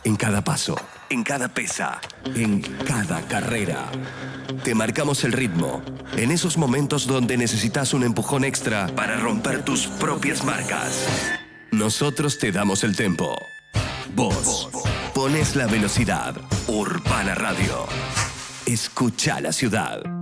En cada paso, en cada pesa, en cada carrera. Te marcamos el ritmo en esos momentos donde necesitas un empujón extra para romper tus propias marcas. Nosotros te damos el tempo. Vos pones la velocidad. Urbana Radio. Escucha la ciudad.